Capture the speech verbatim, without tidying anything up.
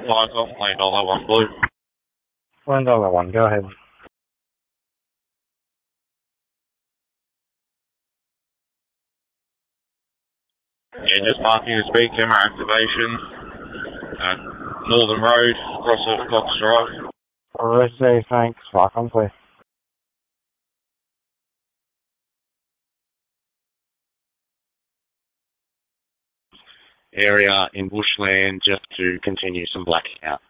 Flight on one dollar one blue. one dollar one, go ahead. Yeah, just marking the speed camera activation. Uh, Northern Road, across the Cox Drive. Receive, thanks. Flight on, please. Area in bushland just to continue some blacking out.